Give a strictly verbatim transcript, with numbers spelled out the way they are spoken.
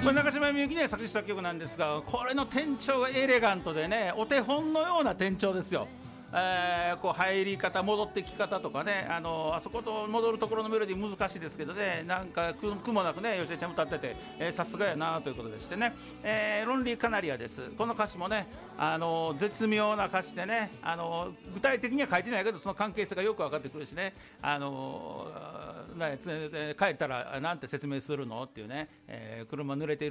これ中島みゆきね作詞作曲なんですが、これの転調がエレガントでね、お手本のような転調ですよ。えー、こう入り方戻ってき方とかね、あのあそこと戻るところのメロディー難しいですけどね、なんかく苦もなくね吉江ちゃん歌ってて、えー、さすがやなということでしてね、えー、ロンリーカナリアです。この歌詞もね、あの絶妙な歌詞でね、あの具体的には書いてないけどその関係性がよく分かってくるしね、あのね、帰ったらなんて説明するのっていうね、えー、車濡れている